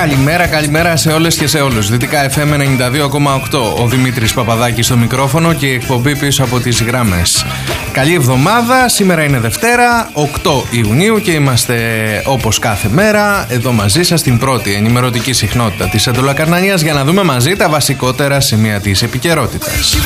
Καλημέρα σε όλες και σε όλους. Δυτικά FM 92,8. Ο Δημήτρης Παπαδάκης στο μικρόφωνο και η εκπομπή πίσω από τις γράμμες. Καλή εβδομάδα. Σήμερα είναι Δευτέρα, 8 Ιουνίου και είμαστε όπως κάθε μέρα εδώ μαζί σας στην πρώτη ενημερωτική συχνότητα της Εντολοκαρνανίας για να δούμε μαζί τα βασικότερα σημεία της επικαιρότητας.